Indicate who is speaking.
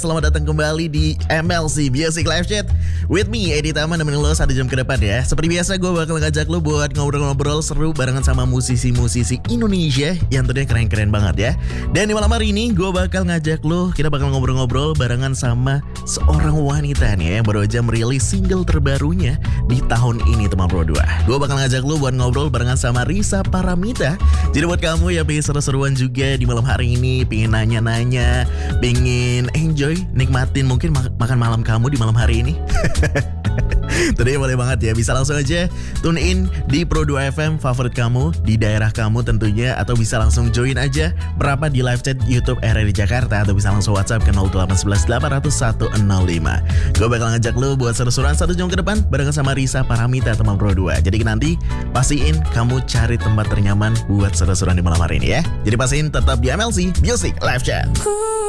Speaker 1: Selamat datang kembali di MLC Music Live Chat with me, Edi Tama, nemenin lo 1 jam ke depan ya. Seperti biasa gue bakal ngajak lo buat ngobrol-ngobrol seru barengan sama musisi-musisi Indonesia yang tentunya keren-keren banget ya. Dan di malam hari ini gue bakal ngajak lo, kita bakal ngobrol-ngobrol barengan sama seorang wanita nih ya, yang baru aja merilis single terbarunya di tahun ini teman Pro 2. Gue bakal ngajak lo buat ngobrol barengan sama Risa Paramita. Jadi buat kamu yang pengen seru-seruan juga di malam hari ini, pengen nanya-nanya, pengen enjoy, nikmatin mungkin makan malam kamu di malam hari ini. Tadi boleh banget ya, bisa langsung aja tune in di Pro 2 FM favorit kamu di daerah kamu tentunya, atau bisa langsung join aja berapa di live chat YouTube RRI Jakarta, atau bisa langsung WhatsApp ke 0811 800 105. Gue bakal ngajak lo buat seru-seruan 1 jam ke depan barengan sama Risa Paramita teman Pro 2. Jadi nanti pastiin kamu cari tempat ternyaman buat seru-seruan di malam hari ini ya. Jadi pastiin tetap di MLC Music Live Chat.